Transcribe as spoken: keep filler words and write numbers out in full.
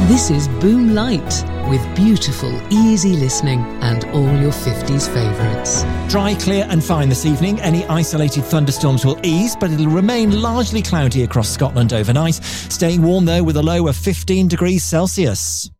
This is Boom Light, with beautiful, easy listening and all your fifties favourites. Dry, clear and fine this evening. Any isolated thunderstorms will ease, but it'll remain largely cloudy across Scotland overnight. Staying warm, though, with a low of fifteen degrees Celsius.